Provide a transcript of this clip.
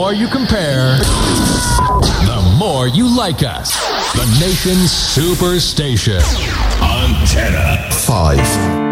more you compare, the more you like us. The nation's superstation. Antenna 5.